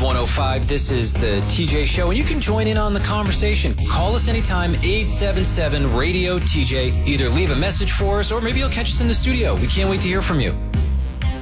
105. This is the TJ Show, and you can join in on the conversation. Call us anytime, 877-RADIO-TJ. Either leave a message for us, or maybe you'll catch us in the studio. We can't wait to hear from you.